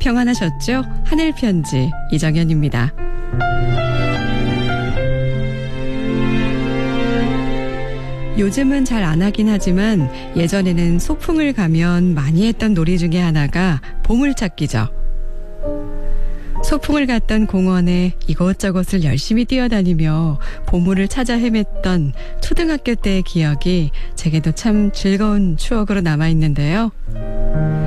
평안하셨죠? 하늘편지 이정현입니다. 요즘은 잘 안 하긴 하지만 예전에는 소풍을 가면 많이 했던 놀이 중에 하나가 보물찾기죠. 소풍을 갔던 공원에 이것저것을 열심히 뛰어다니며 보물을 찾아 헤맸던 초등학교 때의 기억이 제게도 참 즐거운 추억으로 남아있는데요.